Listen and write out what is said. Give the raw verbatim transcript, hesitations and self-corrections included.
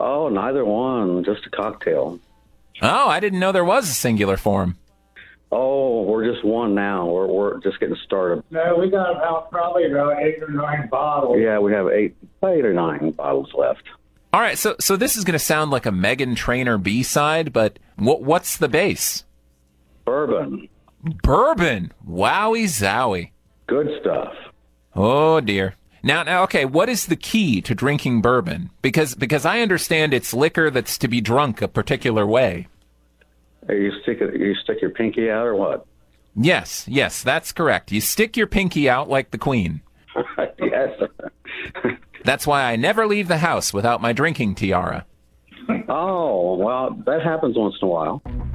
Oh, neither one. Just a cocktail. Oh, I didn't know there was a singular form. Oh, we're just one now. We're we're just getting started. No, we got about probably about eight or nine bottles. Yeah, we have eight, eight or nine bottles left. All right, so so this is going to sound like a Meghan Trainor B-side, but what what's the base? Bourbon. Bourbon. Wowie zowie. Good stuff. Oh dear. Now, now, okay. What is the key to drinking bourbon? Because because I understand it's liquor that's to be drunk a particular way. You stick it, you stick your pinky out or what? Yes, yes, that's correct. You stick your pinky out like the Queen. Yes. That's why I never leave the house without my drinking tiara. Oh, well, that happens once in a while.